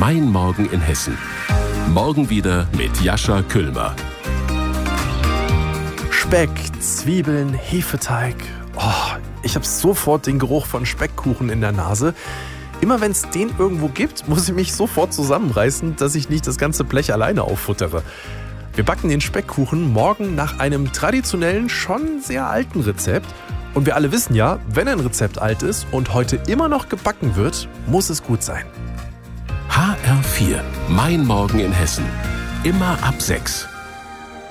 Mein Morgen in Hessen. Morgen wieder mit Jascha Küllmer. Speck, Zwiebeln, Hefeteig. Oh, ich habe sofort den Geruch von Speckkuchen in der Nase. Immer wenn es den irgendwo gibt, muss ich mich sofort zusammenreißen, dass ich nicht das ganze Blech alleine auffuttere. Wir backen den Speckkuchen morgen nach einem traditionellen, schon sehr alten Rezept. Und wir alle wissen ja, wenn ein Rezept alt ist und heute immer noch gebacken wird, muss es gut sein. HR4, Mein Morgen in Hessen. Immer ab 6.